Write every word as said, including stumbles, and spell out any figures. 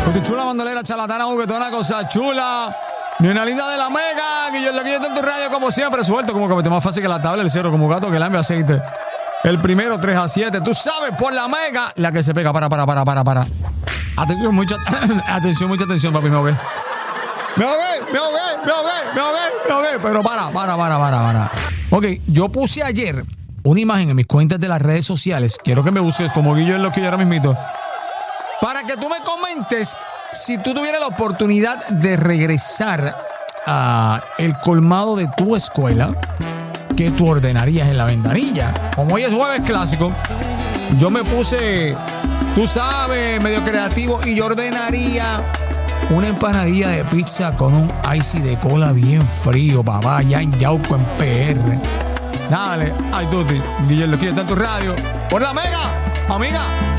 Porque chula bandolera, charlatana, juguetona, cosa chula. Mi una linda de la mega, que yo lo que yo en tu radio como siempre, suelto como que más fácil que la tabla, el cierro como gato que lame aceite. El primero, tres a siete, tú sabes, por la mega, la que se pega, para, para, para, para, para. Atención, mucha, atención, mucha atención, papi, me ahogué. Me ahogué, me ahogué, me ahogué, me ahogué, me ahogué, pero para, para, para, para, para. Ok, yo puse ayer una imagen en mis cuentas de las redes sociales, quiero que me busques como Guillo en lo que yo ahora mismito, para que tú me comentes si tú tuvieras la oportunidad de regresar a el colmado de tu escuela, ¿qué tú ordenarías en la ventanilla? Como hoy es jueves clásico, yo me puse, tú sabes, medio creativo, y yo ordenaría una empanadilla de pizza con un icy de cola bien frío, papá, allá en Yauco, en P R. Dale, ay, Tuti, Guillermo, aquí está en tu radio. Por la mega, amiga.